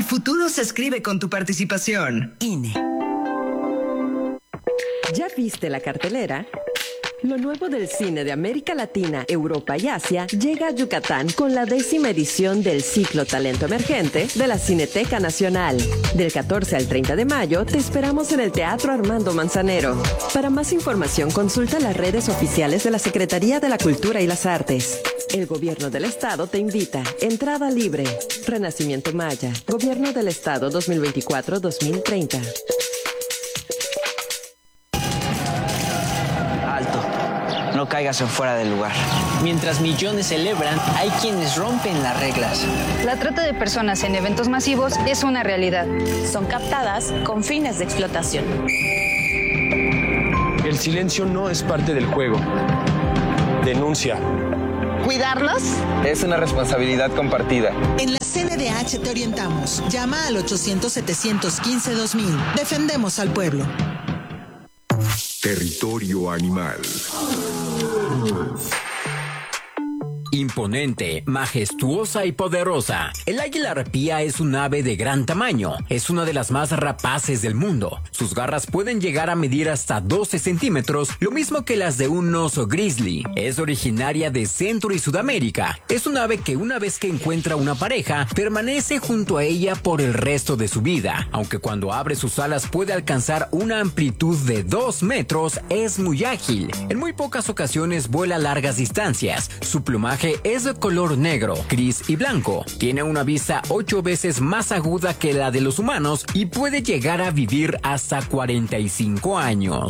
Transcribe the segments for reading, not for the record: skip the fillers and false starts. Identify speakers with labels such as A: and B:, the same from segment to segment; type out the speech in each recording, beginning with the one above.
A: futuro se escribe con tu participación. INE.
B: ¿Ya viste la cartelera? Lo nuevo del cine de América Latina, Europa y Asia llega a Yucatán con la 10ª edición del ciclo Talento Emergente de la Cineteca Nacional. Del 14 al 30 de mayo te esperamos en el Teatro Armando Manzanero. Para más información consulta las redes oficiales de la Secretaría de la Cultura y las Artes. El Gobierno del Estado te invita. Entrada libre. Renacimiento Maya. Gobierno del Estado 2024-2030.
C: No caigas en fuera del lugar. Mientras millones celebran, hay quienes rompen las reglas.
D: La trata de personas en eventos masivos es una realidad.
E: Son captadas con fines de explotación.
F: El silencio no es parte del juego. Denuncia.
G: ¿Cuidarlos?
H: Es una responsabilidad compartida.
I: En la CNDH te orientamos. Llama al 800-715-2000. Defendemos al pueblo.
J: Territorio animal.
K: Imponente, majestuosa y poderosa, el águila arpía es un ave de gran tamaño. Es una de las más rapaces del mundo. Sus garras pueden llegar a medir hasta 12 centímetros, lo mismo que las de un oso grizzly. Es originaria de Centro y Sudamérica. Es un ave que una vez que encuentra una pareja, permanece junto a ella por el resto de su vida. Aunque cuando abre sus alas puede alcanzar una amplitud de 2 metros, es muy ágil. En muy pocas ocasiones vuela largas distancias. Su plumaje es de color negro, gris y blanco. Tiene una vista 8 veces más aguda que la de los humanos y puede llegar a vivir hasta 45 años.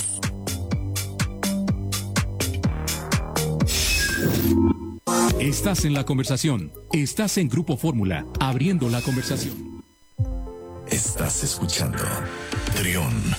L: Estás en la conversación. Estás en Grupo Fórmula, abriendo la conversación.
J: Estás escuchando Trión.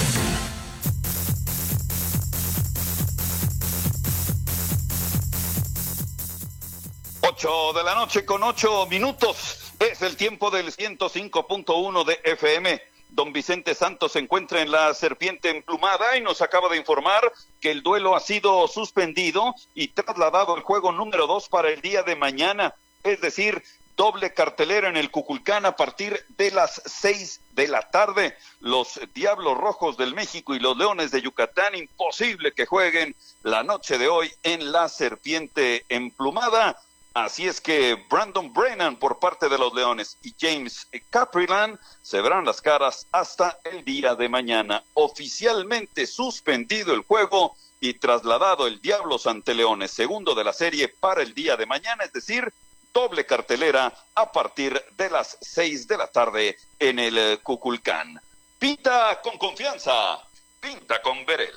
M: 8 de la noche con 8 minutos. Es el tiempo del 105.1 de FM. Don Vicente Santos se encuentra en la Serpiente Emplumada y nos acaba de informar que el duelo ha sido suspendido y trasladado al juego número 2 para el día de mañana. Es decir, doble cartelera en el Cuculcán a partir de las 6 de la tarde. Los Diablos Rojos del México y los Leones de Yucatán, imposible que jueguen la noche de hoy en la Serpiente Emplumada. Así es que Brandon Brennan por parte de los Leones y James Caprilan se verán las caras hasta el día de mañana. Oficialmente suspendido el juego y trasladado el Diablos ante Leones, segundo de la serie, para el día de mañana, es decir, doble cartelera a partir de las 6 de la tarde en el Cuculcán. Pinta con confianza, pinta con Berel.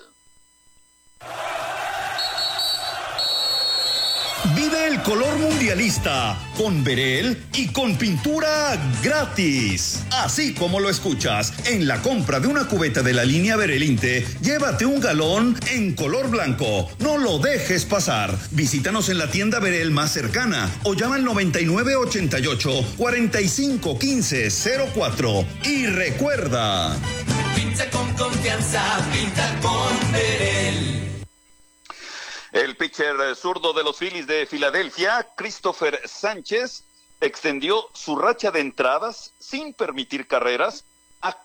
N: Vive el color mundialista con Berel y con pintura gratis. Así como lo escuchas, en la compra de una cubeta de la línea Berelinte, llévate un galón en color blanco. No lo dejes pasar. Visítanos en la tienda Berel más cercana o llama al 9988-451504. Y recuerda,
O: pinta con confianza, pinta con Berel.
M: El pitcher zurdo de los Phillies de Filadelfia, Christopher Sánchez, extendió su racha de entradas sin permitir carreras a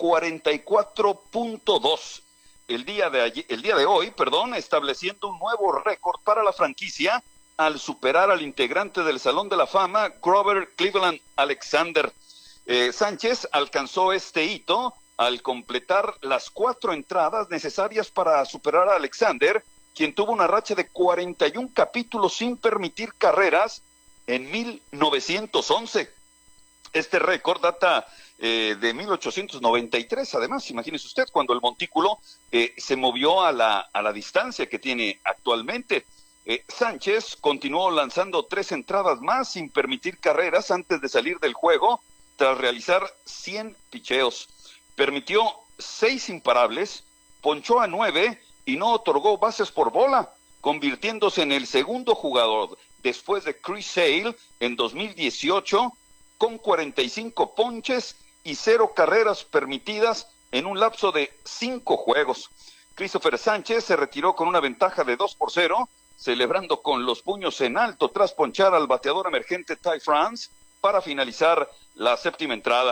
M: 44.2. El día de hoy, estableciendo un nuevo récord para la franquicia al superar al integrante del Salón de la Fama, Grover Cleveland Alexander. Sánchez alcanzó este hito al completar las 4 entradas necesarias para superar a Alexander, quien tuvo una racha de 41 capítulos sin permitir carreras en 1911. Este récord data de 1893, además, imagínese usted, cuando el montículo se movió a la distancia que tiene actualmente. Sánchez continuó lanzando 3 entradas más sin permitir carreras antes de salir del juego, tras realizar 100 picheos. Permitió 6 imparables, ponchó a 9 y no otorgó bases por bola, convirtiéndose en el segundo jugador después de Chris Sale en 2018 con 45 ponches y 0 carreras permitidas en un lapso de 5 juegos. Christopher Sánchez se retiró con una ventaja de 2-0, celebrando con los puños en alto tras ponchar al bateador emergente Ty France para finalizar la 7ª entrada.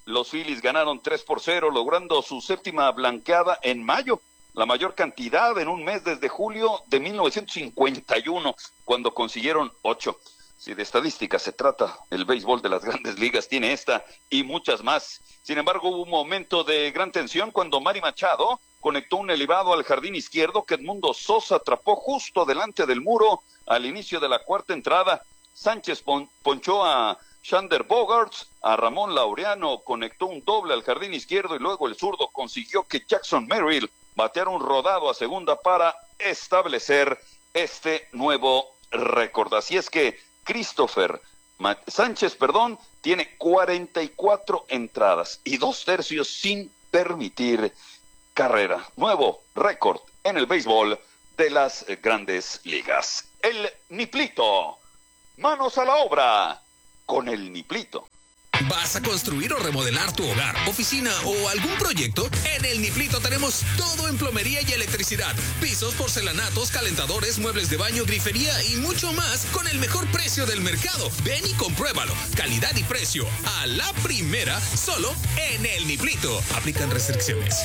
M: los Phillies ganaron 3-0, logrando su séptima blanqueada en mayo, la mayor cantidad en un mes desde julio de 1951, cuando consiguieron 8. Si de estadísticas se trata, el béisbol de las grandes ligas tiene esta y muchas más. Sin embargo, hubo un momento de gran tensión cuando Manny Machado conectó un elevado al jardín izquierdo que Edmundo Sosa atrapó justo delante del muro al inicio de la cuarta entrada. Sánchez ponchó a Xander Bogaerts, a Ramón Laureano conectó un doble al jardín izquierdo y luego el zurdo consiguió que Jackson Merrill bateara un rodado a segunda para establecer este nuevo récord. Así es que Christopher Sánchez, tiene 44 entradas y 2/3 sin permitir carrera. Nuevo récord en el béisbol de las grandes ligas. El Niplito. Manos a la obra con el Niplito.
G: ¿Vas a construir o remodelar tu hogar, oficina o algún proyecto? En el Niplito tenemos todo en plomería y electricidad. Pisos, porcelanatos, calentadores, muebles de baño, grifería y mucho más con el mejor precio del mercado. Ven y compruébalo. Calidad y precio a la primera, solo en el Niplito. Aplican restricciones.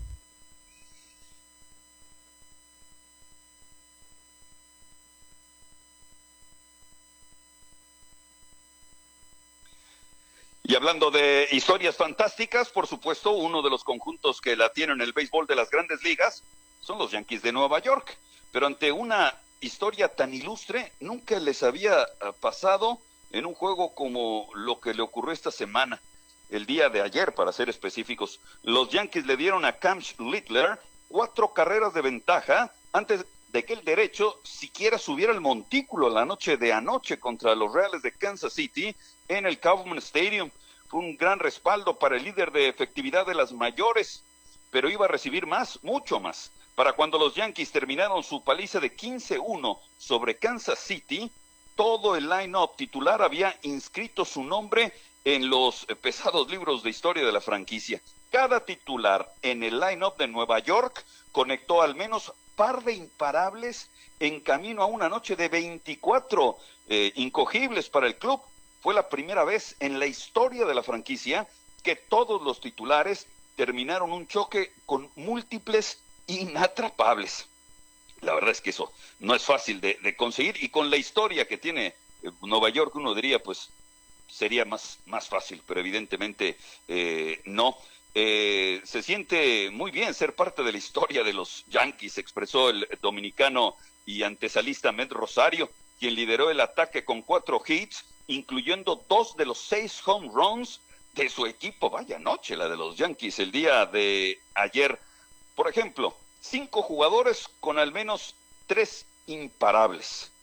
M: Y hablando de historias fantásticas, por supuesto, uno de los conjuntos que la tienen en el béisbol de las grandes ligas son los Yankees de Nueva York. Pero ante una historia tan ilustre, nunca les había pasado en un juego como lo que le ocurrió esta semana. El día de ayer, para ser específicos, los Yankees le dieron a Cam Littler 4 carreras de ventaja antes de que el derecho siquiera subiera el montículo la noche de anoche contra los Reales de Kansas City en el Kauffman Stadium. Fue un gran respaldo para el líder de efectividad de las mayores, pero iba a recibir más, mucho más. Para cuando los Yankees terminaron su paliza de 15-1 sobre Kansas City, todo el line-up titular había inscrito su nombre en los pesados libros de historia de la franquicia. Cada titular en el line-up de Nueva York conectó al menos par de imparables en camino a una noche de 24 incogibles para el club. Fue la primera vez en la historia de la franquicia que todos los titulares terminaron un choque con múltiples inatrapables. La verdad es que eso no es fácil de conseguir, y con la historia que tiene Nueva York uno diría pues sería más fácil, pero evidentemente no. Se siente muy bien ser parte de la historia de los Yankees, expresó el dominicano y antesalista Met Rosario, quien lideró el ataque con 4 hits, incluyendo 2 de los 6 home runs de su equipo. Vaya noche la de los Yankees el día de ayer. Por ejemplo, 5 jugadores con al menos 3 imparables,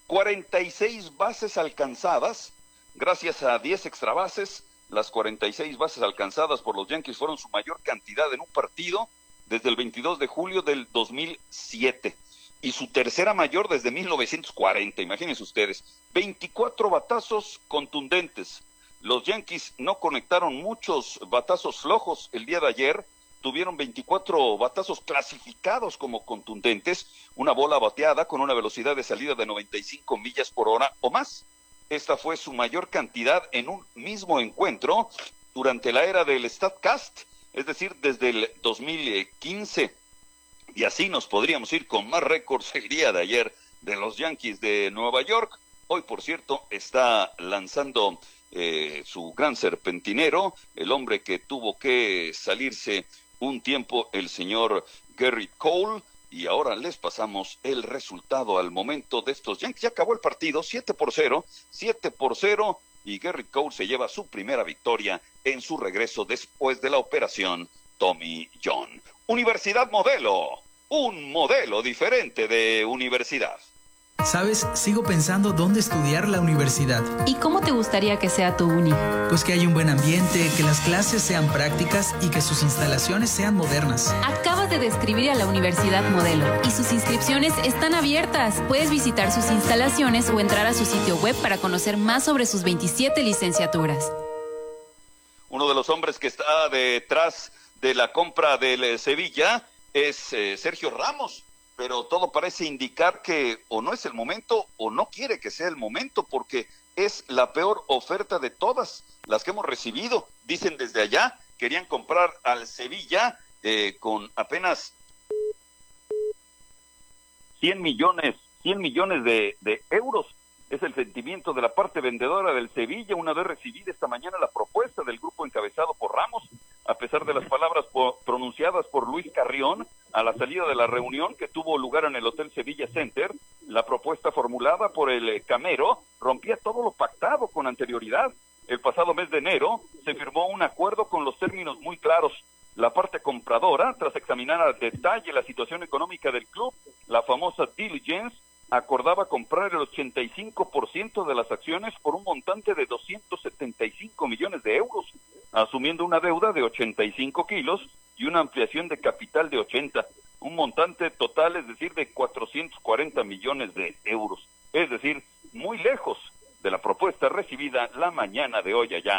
M: 46 bases alcanzadas, gracias a 10 extra bases. Las 46 bases alcanzadas por los Yankees fueron su mayor cantidad en un partido desde el 22 de julio del 2007 y su tercera mayor desde 1940, imagínense ustedes. 24 batazos contundentes. Los Yankees no conectaron muchos batazos flojos el día de ayer, tuvieron 24 batazos clasificados como contundentes, una bola bateada con una velocidad de salida de 95 millas por hora o más. Esta fue su mayor cantidad en un mismo encuentro durante la era del StatCast, es decir, desde el 2015. Y así nos podríamos ir con más récords el día de ayer de los Yankees de Nueva York. Hoy, por cierto, está lanzando su gran serpentinero, el hombre que tuvo que salirse un tiempo, el señor Gerrit Cole. Y ahora les pasamos el resultado al momento de estos Yankees. Ya acabó el partido, 7-0, y Gerrit Cole se lleva su primera victoria en su regreso después de la operación Tommy John. Universidad Modelo, un modelo diferente de universidad.
P: ¿Sabes? Sigo pensando dónde estudiar la universidad.
Q: ¿Y cómo te gustaría que sea tu uni?
P: Pues que haya un buen ambiente, que las clases sean prácticas y que sus instalaciones sean modernas.
Q: Acabas de describir a la Universidad Modelo y sus inscripciones están abiertas. Puedes visitar sus instalaciones o entrar a su sitio web para conocer más sobre sus 27 licenciaturas.
M: Uno de los hombres que está detrás de la compra del Sevilla es Sergio Ramos. Pero todo parece indicar que o no es el momento o no quiere que sea el momento, porque es la peor oferta de todas las que hemos recibido. Dicen desde allá, querían comprar al Sevilla con apenas 100 millones de euros. Es el sentimiento de la parte vendedora del Sevilla una vez recibida esta mañana la propuesta del grupo encabezado por Ramos, a pesar de las palabras pronunciadas por Luis Carrión a la salida de la reunión que tuvo lugar en el Hotel Sevilla Center. La propuesta formulada por el Camero rompía todo lo pactado con anterioridad. El pasado mes de enero se firmó un acuerdo con los términos muy claros. La parte compradora, tras examinar a detalle la situación económica del club, la famosa diligence, acordaba comprar el 85% de las acciones por un montante de 275 millones de euros, asumiendo una deuda de 85 kilos y una ampliación de capital de 80, un montante total, es decir, de 440 millones de euros, es decir, muy lejos de la propuesta recibida la mañana de hoy allá